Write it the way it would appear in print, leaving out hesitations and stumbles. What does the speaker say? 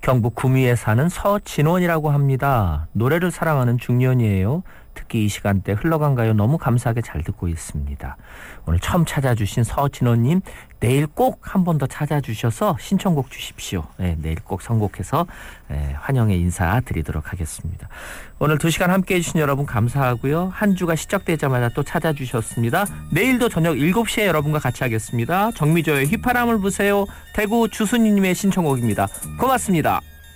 경북 구미에 사는 서진원이라고 합니다. 노래를 사랑하는 중년이에요. 특히 이 시간대 흘러간 가요 너무 감사하게 잘 듣고 있습니다. 오늘 처음 찾아주신 서진원님, 내일 꼭 한 번 더 찾아주셔서 신청곡 주십시오. 네, 내일 꼭 선곡해서 환영의 인사 드리도록 하겠습니다. 오늘 2시간 함께해 주신 여러분 감사하고요. 한 주가 시작되자마자 또 찾아주셨습니다. 내일도 저녁 7시에 여러분과 같이 하겠습니다. 정미조의 휘파람을 부세요. 대구 주순이님의 신청곡입니다. 고맙습니다.